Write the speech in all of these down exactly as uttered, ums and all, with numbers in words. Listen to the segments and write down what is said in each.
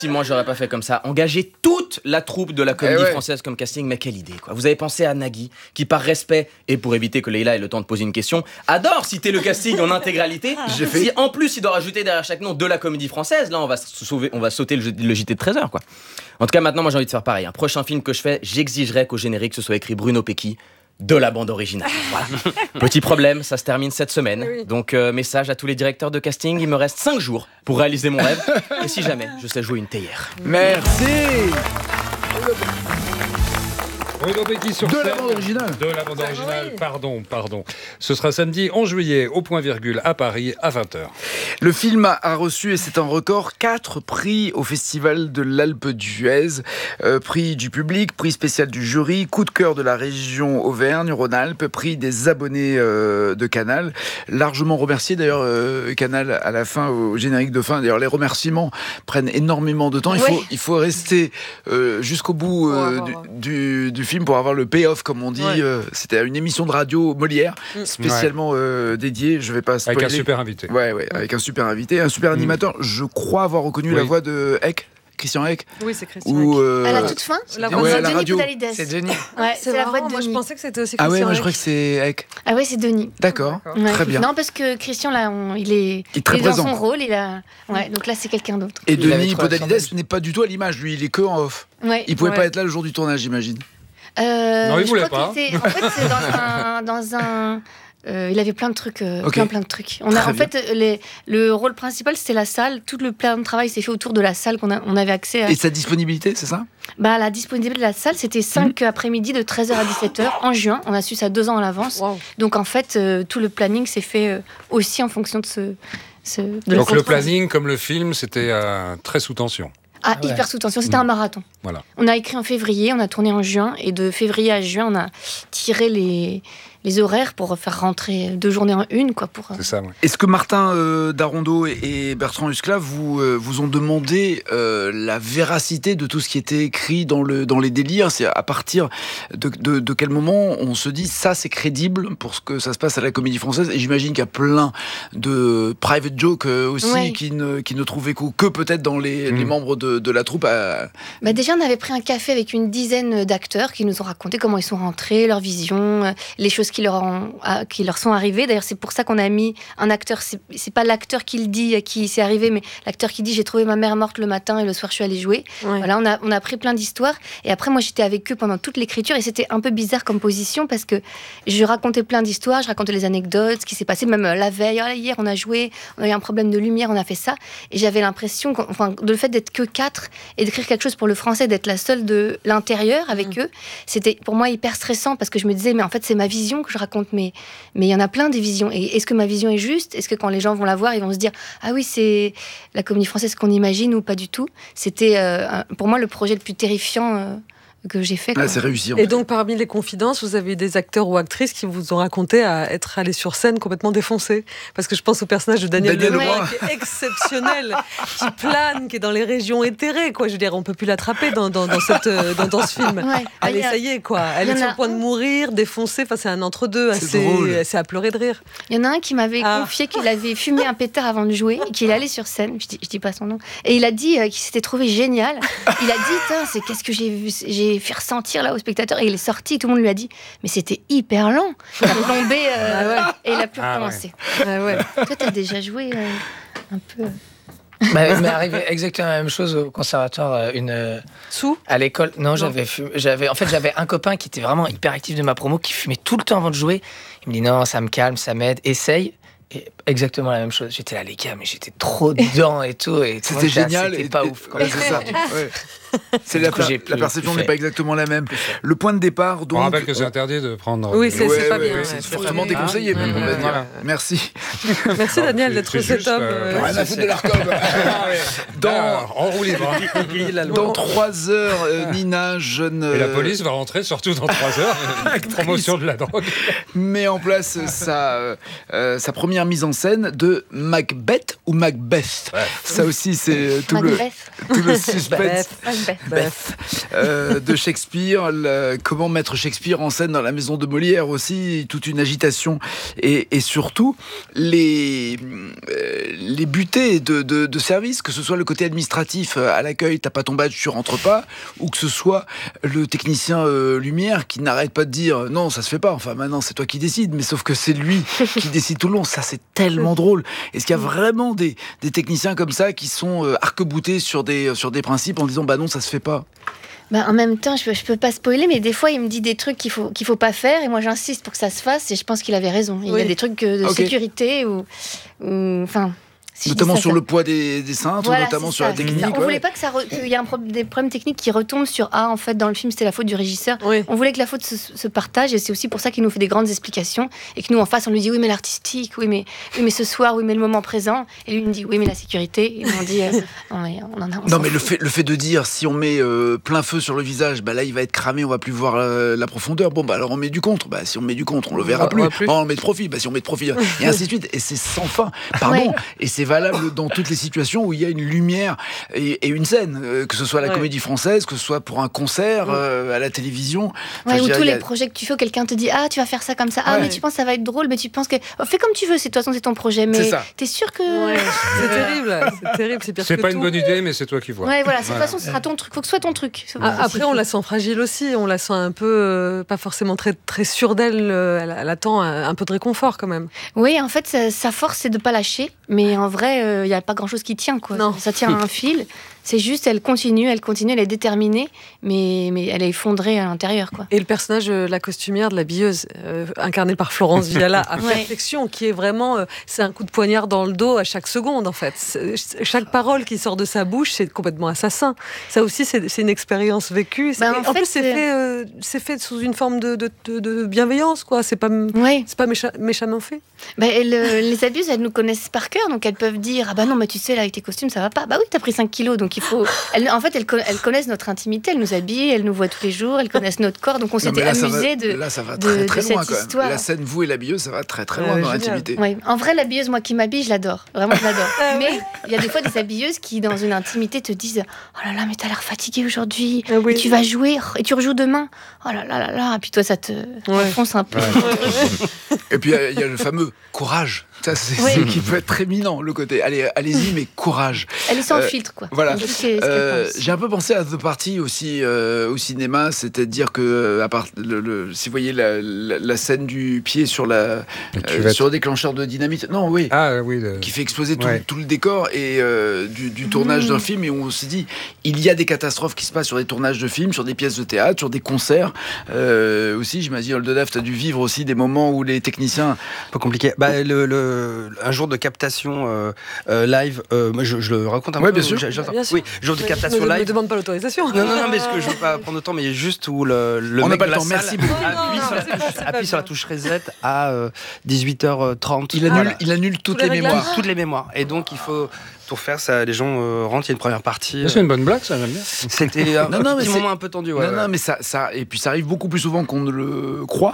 Moi, j'aurais pas fait comme ça. Engager toute la troupe de la comédie eh ouais. française comme casting, mais quelle idée, quoi. Vous avez pensé à Nagui, qui par respect, et pour éviter que Leïla ait le temps de poser une question, adore citer le casting en intégralité. J'ai fait... Si en plus, il doit rajouter derrière chaque nom de la comédie française, là, on va, sauver, on va sauter le, le J T de treize heures, quoi. En tout cas, maintenant, moi, j'ai envie de faire pareil. Un prochain film que je fais, j'exigerai qu'au générique, ce soit écrit Bruno Pecky, de la bande originale. Voilà. Petit problème, ça se termine cette semaine. Oui. Donc, euh, message à tous les directeurs de casting, il me reste cinq jours pour réaliser mon rêve. Et si jamais, je sais jouer une théière. Merci. Bruno Pecky sur de scène. la bande originale. De la bande originale, oui. pardon, pardon. Ce sera samedi onze juillet au Point Virgule à Paris à vingt heures. Le film a reçu, et c'est un record, quatre prix au Festival de l'Alpe d'Huez. Euh, prix du public, prix spécial du jury, coup de cœur de la région Auvergne-Rhône-Alpes, prix des abonnés euh, de Canal. Largement remercié d'ailleurs euh, Canal à la fin, au générique de fin. D'ailleurs, les remerciements prennent énormément de temps. Il faut, oui. il faut rester euh, jusqu'au bout euh, du, du, du film pour avoir le payoff, comme on dit. Ouais. Euh, c'était une émission de radio Molière, spécialement ouais. euh, dédiée. Je vais pas spoiler. Avec un super invité. Ouais, ouais, avec un super invité, un super animateur. Mmh. Je crois avoir reconnu oui. la voix de Eck. Christian Eck. Oui, c'est Christian Ou, euh... À la toute fin, la voix ouais, de Denis radio. Podalides. C'est Denis. Ouais, c'est, c'est la voix de Denis. Moi, je pensais que c'était aussi Christian Christian Ah ouais, moi Eck. je crois que c'est Eck. Ah ouais, c'est Denis. D'accord, ouais. très bien. Non, parce que Christian, là, on, il est, il est, très il est dans son rôle. Il a... ouais, donc là, c'est quelqu'un d'autre. Et il Denis Podalides n'est pas du tout à l'image. Lui, il est que en off. Ouais. Il pouvait ouais. pas être là le jour du tournage, j'imagine. Euh, non, il voulait pas. En fait, c'est dans un... Dans un... Euh, il avait plein de trucs, euh, okay. plein plein de trucs. On a, en fait, les, le rôle principal, c'était la salle. Tout le plan de travail s'est fait autour de la salle qu'on a, on avait accès à. Et sa disponibilité, c'est ça ? Bah, la disponibilité de la salle, c'était cinq mmh. après-midi de treize heures à dix-sept heures en juin. On a su ça deux ans à l'avance. Wow. Donc en fait, euh, tout le planning s'est fait euh, aussi en fonction de ce. ce de Donc le planning, comme le film, c'était euh, très sous tension. Ah, ah ouais. hyper sous tension. C'était mmh. un marathon. Voilà. On a écrit en février, on a tourné en juin, et de février à juin, on a tiré les, les horaires pour faire rentrer deux journées en une, quoi. Pour... C'est ça. Ouais. Est-ce que Martin euh, Darondeau et Bertrand Huskla vous euh, vous ont demandé euh, la véracité de tout ce qui était écrit dans le dans les délires ? C'est à partir de, de de quel moment on se dit ça c'est crédible pour ce que ça se passe à la Comédie Française ? Et j'imagine qu'il y a plein de private jokes aussi ouais. qui ne qui ne trouvent écho que peut-être dans les, mmh. les membres de de la troupe. À... Bah déjà, on avait pris un café avec une dizaine d'acteurs qui nous ont raconté comment ils sont rentrés, leur vision, les choses qui leur, ont, qui leur sont arrivées. D'ailleurs, c'est pour ça qu'on a mis un acteur. C'est, c'est pas l'acteur qui le dit, qui s'est arrivé, mais l'acteur qui dit « J'ai trouvé ma mère morte le matin et le soir, je suis allée jouer. Ouais. » Voilà, on a, on a appris plein d'histoires. Et après, moi, j'étais avec eux pendant toute l'écriture. Et c'était un peu bizarre comme position parce que je racontais plein d'histoires, je racontais les anecdotes, ce qui s'est passé. Même la veille, oh, hier, on a joué, on a eu un problème de lumière, on a fait ça. Et j'avais l'impression, enfin, de le fait d'être que quatre et d'écrire quelque chose pour le français, d'être la seule de l'intérieur avec mmh. eux, c'était pour moi hyper stressant parce que je me disais mais en fait c'est ma vision que je raconte, mais mais il y en a plein des visions, et est-ce que ma vision est juste ? Est-ce que quand les gens vont la voir ils vont se dire ah oui c'est la comédie française qu'on imagine ou pas du tout ? C'était euh, pour moi le projet le plus terrifiant euh, que j'ai fait. Ah, c'est réussi. Et donc parmi les confidences, vous avez eu des acteurs ou actrices qui vous ont raconté à être allés sur scène complètement défoncés. Parce que je pense au personnage de Daniel, Daniel Leroy, qui est exceptionnel, qui plane, qui est dans les régions éthérées, quoi. Je veux dire, on peut plus l'attraper dans, dans, dans, cette, dans, dans ce film. Ouais. Allez, ça y est, quoi. Elle est sur le point de mourir, défoncée. Enfin, c'est un entre-deux assez, assez à pleurer de rire. Il y en a un qui m'avait ah. confié qu'il avait fumé un pétard avant de jouer et qu'il est allé sur scène. Je dis, je dis pas son nom. Et il a dit euh, qu'il s'était trouvé génial. Il a dit, c'est qu'est-ce que j'ai vu, j'ai fait ressentir là au spectateur, et il est sorti, tout le monde lui a dit mais c'était hyper lent, il a plombé euh, ah ouais. et il a pu recommencer. Ah ouais. Ah ouais. Toi t'as déjà joué euh, un peu bah, il m'est arrivé exactement la même chose au conservatoire, une euh, sous à l'école. Non, non. j'avais fumé, j'avais en fait j'avais un copain qui était vraiment hyper actif de ma promo, qui fumait tout le temps avant de jouer. Il me dit non, ça me calme, ça m'aide, essaye. Et exactement la même chose. J'étais là, les gars, mais j'étais trop dedans et tout. Et c'était génial. C'était et, pas et, ouf. Quand ouais, c'est ça. Ouais. C'est la, coup, la perception n'est pas exactement la même. Le point de départ, donc. On rappelle que c'est interdit de prendre. Oui, c'est, ouais, c'est pas ouais, bien. Ouais, c'est fortement déconseillé, même. Mmh, voilà. Merci. Merci Daniel d'être cet homme. Rien à foutre de l'Arcom. Dans en roue libre. Dans trois heures, Nina, jeune. Et la police va rentrer surtout dans trois heures. Avec promotion de la drogue. Met en place sa sa première mise en en scène de Macbeth ou Macbeth. Ouais. Ça aussi, c'est tout le, tout le suspense Beth, euh, de Shakespeare. Le, comment mettre Shakespeare en scène dans la maison de Molière aussi, toute une agitation. Et, et surtout, les, euh, les butées de, de, de service, que ce soit le côté administratif à l'accueil, t'as pas ton badge, tu rentres pas, ou que ce soit le technicien euh, lumière qui n'arrête pas de dire non, ça se fait pas, enfin maintenant c'est toi qui décides, mais sauf que c'est lui qui décide tout le long. Ça, c'est tellement drôle. Est-ce qu'il y a vraiment des, des techniciens comme ça qui sont euh, arc-boutés sur des, sur des principes en disant bah non, ça se fait pas? Bah, en même temps, je peux, je peux pas spoiler, mais des fois, il me dit des trucs qu'il faut, qu'il faut pas faire, et moi, j'insiste pour que ça se fasse, et je pense qu'il avait raison. Il oui. y a des trucs de okay. sécurité ou, ou, enfin. Si notamment sur le poids des, des cintres, voilà, notamment sur ça, la technique. On ouais. voulait pas que ça re... qu'il y ait un pro... des problèmes techniques qui retombent sur ah en fait dans le film c'était la faute du régisseur. Oui. On voulait que la faute se, se partage et c'est aussi pour ça qu'il nous fait des grandes explications et que nous en face on lui dit oui mais l'artistique, oui mais oui mais ce soir, oui mais le moment présent et lui il nous dit oui mais la sécurité. Et on dit euh, non mais on en a. On non mais le fait le fait de dire si on met euh, plein feu sur le visage, bah là il va être cramé, on va plus voir euh, la profondeur. Bon bah alors on met du contre, bah si on met du contre on le verra on plus. plus. Bon, on met de profil, bah si on met de profil et ainsi de suite et c'est sans fin. Pardon ouais. Et c'est valable dans toutes les situations où il y a une lumière et, et une scène, euh, que ce soit à la ouais. Comédie Française, que ce soit pour un concert, euh, à la télévision. Enfin, ouais, ou tous les a... projets que tu fais, quelqu'un te dit ah tu vas faire ça comme ça, ah ouais. mais tu penses que ça va être drôle, mais tu penses que oh, fais comme tu veux, c'est de toute façon c'est ton projet, mais t'es sûr que ouais. c'est terrible, c'est terrible, c'est pire c'est que pas tout. Une bonne idée, mais c'est toi qui vois. Ouais voilà, de toute façon ce sera ton truc, faut que ce soit ton truc. Ah, après on la sent fragile aussi, on la sent un peu euh, pas forcément très très sûre d'elle, euh, elle, elle attend un, un peu de réconfort quand même. Oui, en fait sa, sa force c'est de pas lâcher, mais en vrai il euh, y a pas grand chose qui tient quoi. Non. Ça tient à un fil. C'est juste, elle continue, elle continue, elle est déterminée, mais, mais elle est effondrée à l'intérieur, quoi. Et le personnage de la costumière, de la billeuse, euh, incarnée par Florence Viala, à ouais. perfection, qui est vraiment, euh, c'est un coup de poignard dans le dos à chaque seconde, en fait. C'est, chaque parole qui sort de sa bouche, c'est complètement assassin. Ça aussi, c'est, c'est une expérience vécue. Bah, en, en fait, plus, c'est, c'est... Fait, euh, c'est fait sous une forme de, de, de, de bienveillance, quoi. C'est pas, ouais. c'est pas mécha- méchamment fait. Bah, elle, les abuseuses, elles nous connaissent par cœur, donc elles peuvent dire ah bah non, mais tu sais, là, avec tes costumes, ça va pas. Bah oui, t'as pris cinq kilos, donc il faut. Elles, en fait, elles, elles connaissent notre intimité, elles nous habillent, elles nous voient tous les jours, elles connaissent notre corps, donc on s'était amusé de. Là, ça va très, très loin, quand même. Histoire. La scène, vous et l'habilleuse, ça va très très loin euh, dans l'intimité. Oui. En vrai, l'habilleuse, moi qui m'habille, je l'adore. Vraiment, je l'adore. Ah, mais il y a des fois des habilleuses qui, dans une intimité, te disent oh là là, mais t'as l'air fatiguée aujourd'hui, ah, oui. et tu vas jouer, et tu rejoues demain. Oh là là là là, et puis toi, ça te ouais. fonce un peu. Ouais. Et puis il y, y a le fameux courage. Ça, c'est oui. ce qui peut être très éminent, le côté. Allez, allez-y, mais courage. Elle est sans euh, filtre, quoi. Voilà. Euh, j'ai un peu pensé à The Party aussi euh, au cinéma, c'est-à-dire que, à part le, le, si vous voyez la, la, la scène du pied sur la euh, sur le déclencheur de dynamite, non, oui, ah, oui le... qui fait exploser tout, ouais. tout le décor et euh, du, du tournage mmh. d'un film, et on s'est dit, il y a des catastrophes qui se passent sur des tournages de films, sur des pièces de théâtre, sur des concerts euh, aussi. J'imagine, Oldenaf, tu as dû vivre aussi des moments où les techniciens. Un peu compliqué. Bah, le, le... un jour de captation euh, euh, live, euh, moi je, je le raconte un ouais, peu. Bien sûr. bien sûr. Oui, jour de captation ne, live. Ne me demande pas l'autorisation. Non, non, non, mais ce que je veux pas prendre de temps, mais juste où le, le on mec n'a pas de le la temps. salle Merci beaucoup. appuie, non, sur, la touche, appuie sur la touche reset à euh, dix-huit heures trente. Il annule, voilà. il annule toutes Tous les, les mémoires. Toutes les mémoires. Et donc il faut. Pour faire ça, les gens euh, rentrent, il y a une première partie. Euh... C'est une bonne blague, ça, j'aime bien. C'était un, non, non, petit moment un peu tendu. Ouais, non, ouais. non, mais ça, ça, et puis ça arrive beaucoup plus souvent qu'on ne le croit.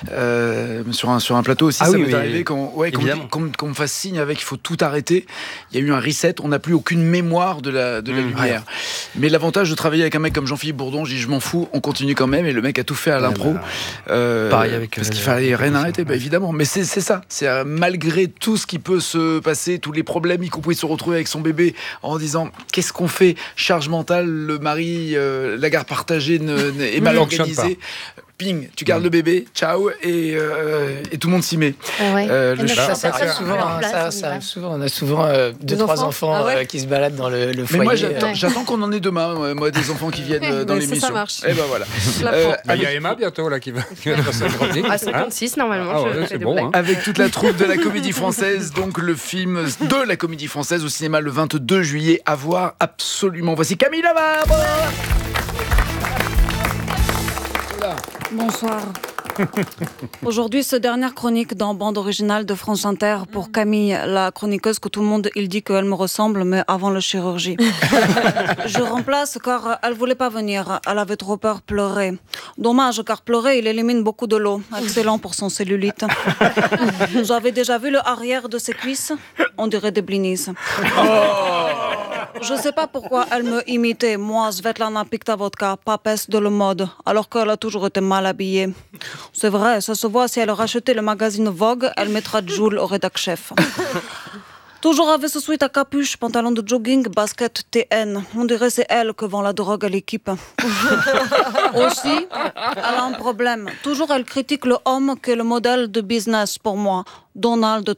Euh, sur, un, sur un plateau aussi, ah, ça oui, m'est oui, arrivé oui. Quand, ouais, qu'on, qu'on, qu'on me fasse signe avec il faut tout arrêter. Il y a eu un reset, on n'a plus aucune mémoire de la, de la mmh, lumière. Ouais. Mais l'avantage de travailler avec un mec comme Jean-Philippe Bourdon, je dis je m'en fous, on continue quand même, et le mec a tout fait à ouais, l'impro. Bah, euh, pareil avec. Parce qu'il fallait rien arrêter, bah, évidemment. Mais c'est, c'est ça, c'est euh, malgré tout ce qui peut se passer, tous les problèmes, y compris se retrouver avec son bébé. En disant qu'est-ce qu'on fait, charge mentale, le mari, euh, la garde partagée ne, ne, est mal organisée. Ping, tu gardes mmh. le bébé, ciao, et, euh, et tout le monde s'y met. Ah ouais. euh, le ça, ça, ça, souvent, hein, ça, ça arrive souvent. On a souvent euh, deux, trois enfants, enfants ah ouais. euh, qui se baladent dans le, le foyer. Mais moi, j'attends, ouais. j'attends qu'on en ait demain, moi, des enfants qui viennent euh, dans l'émission. Ça marche. Et ben voilà. Euh, bah, il y a Emma bientôt là qui va. À cinquante-six normalement. Ah ouais, c'est bon. Hein. Avec toute la troupe de la Comédie Française, donc le film de la Comédie Française au cinéma le vingt-deux juillet, à voir absolument. Voici Camille Lavarre. Bonsoir. Aujourd'hui, c'est dernière chronique dans bande originale de France Inter pour Camille, la chroniqueuse que tout le monde il dit qu'elle me ressemble, mais avant la chirurgie. Je remplace car elle voulait pas venir. Elle avait trop peur pleurer. Dommage, car pleurer, il élimine beaucoup de l'eau. Excellent pour son cellulite. Vous avez déjà vu le arrière de ses cuisses? On dirait des blinis. Oh. Je sais pas pourquoi elle me imitait, moi, Svetlana Piktavotka, papesse de la mode, alors qu'elle a toujours été mal habillée. C'est vrai, ça se voit, si elle rachetait le magazine Vogue, elle mettra Joule au rédac chef. Toujours avec ce sweat à capuche, pantalon de jogging, basket T N. On dirait c'est elle que vend la drogue à l'équipe. Aussi, elle a un problème. Toujours elle critique le homme qui est le modèle de business pour moi. Donald